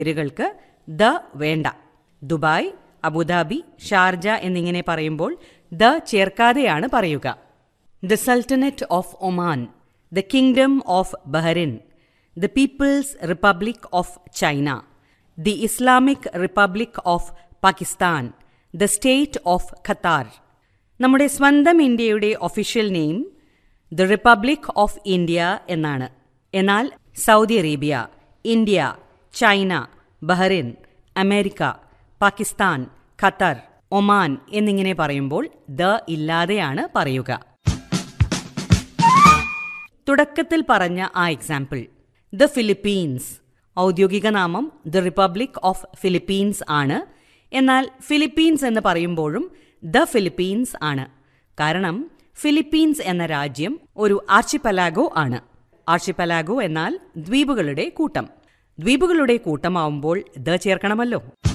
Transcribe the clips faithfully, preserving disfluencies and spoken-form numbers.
പേരുകൾക്ക് the വേണ്ട. Dubai, Abu Dhabi, Sharjah എന്നിങ്ങനെ പറയുമ്പോൾ ദ ചേർക്കാതെയാണ് പറയുക. The സൾട്ടനറ്റ് of Oman, the kingdom of Bahrain, the peoples republic of China, the Islamic republic of Pakistan, the state of Qatar. നമ്മുടെ സ്വന്തം ഇന്ത്യയുടെ official name the republic of India എന്നാണ്. എന്നാൽ Saudi Arabia, India, China, Bahrain, America, Pakistan, Qatar, Oman എന്നിങ്ങനെ പറയുമ്പോൾ the ഇല്ലാതെയാണ് പറയുക. തുടക്കത്തിൽ പറഞ്ഞ ആ എക്സാമ്പിൾ, ദ ഫിലിപ്പീൻസ്, ഔദ്യോഗിക നാമം ദ റിപ്പബ്ലിക് ഓഫ് ഫിലിപ്പീൻസ് ആണ്. എന്നാൽ ഫിലിപ്പീൻസ് എന്ന് പറയുമ്പോഴും ദ ഫിലിപ്പീൻസ് ആണ്. കാരണം ഫിലിപ്പീൻസ് എന്ന രാജ്യം ഒരു ആർച്ചിപ്പലാഗോ ആണ്. ആർച്ചിപ്പലാഗോ എന്നാൽ ദ്വീപുകളുടെ കൂട്ടം. ദ്വീപുകളുടെ കൂട്ടമാവുമ്പോൾ ദ ചേർക്കണമല്ലോ.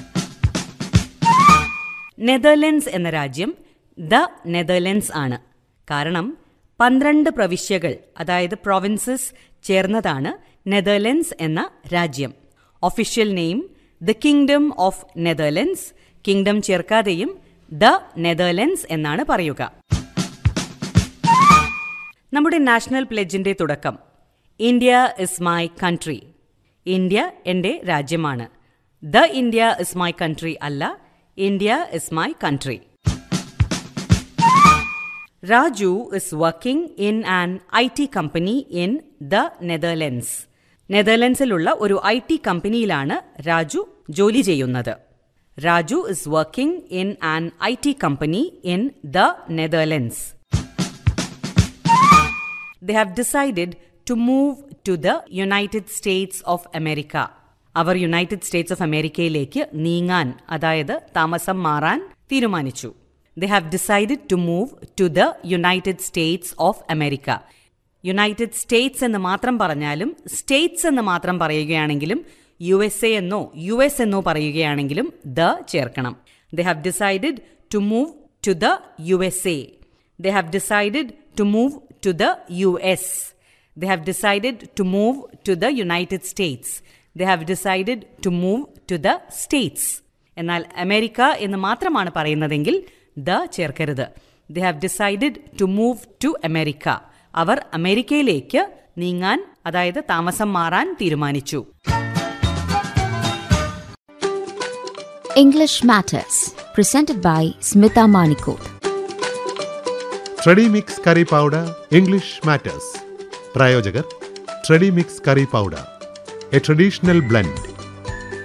നെതർലൻഡ്സ് എന്ന രാജ്യം ദ നെതർലൻഡ്സ് ആണ്. കാരണം പന്ത്രണ്ട് പ്രവിശ്യകൾ, അതായത് പ്രൊവിൻസസ് ചേർന്നതാണ് നെതർലൻഡ്സ് എന്ന രാജ്യം. Official name the kingdom of Netherlands. Kingdom ചേർക്കാതെയും the Netherlands എന്നാണ് പറയുക. നമ്മുടെ നാഷണൽ പ്ലെഡ്ജിന്റെ തുടക്കം India is my country. India എൻ്റെ രാജ്യമാണ്. The India is my country അല്ല, India is my country. Raju is working in an I T company in the Netherlands. നെതർലൻഡ്സിലുള്ള ഒരു I T കമ്പനിയിലാണ് Raju ജോലി ചെയ്യുന്നത്. Raju is working in an I T company in the Netherlands. They have decided to move to the United States of America. Our United States of അമേരിക്കയിലേക്ക് നീങ്ങാൻ, അതായത് താമസം മാറാൻ തീരുമാനിച്ചു. They have decided to move to the United States of America. United States എന്ന് മാത്രം പറഞ്ഞാലും States എന്ന് മാത്രം പറയുകയാണെങ്കിലും യു എസ് എ എന്നോ യു എസ് എന്നോ പറയുകയാണെങ്കിലും ദ ചേർക്കണം. They have decided to move to the U S A. They have decided to move to the U S. They have decided to move to the United States. They have decided to move to the States. എന്നാൽ America എന്ന് മാത്രമാണ് പറയുന്നതെങ്കിൽ the ചേർക്കരുത്. They have decided to move to America. അവർ അമേരിക്കയിലേക്ക് നീങ്ങാൻ, അതായത് താമസം മാറാൻ തീരുമാനിച്ചു. English Matters, presented by Smita Manikot. ട്രെഡിമിക്സ് curry powder English matters. പ്രായോജകർ ട്രെഡിമിക്സ് curry powder, A traditional blend.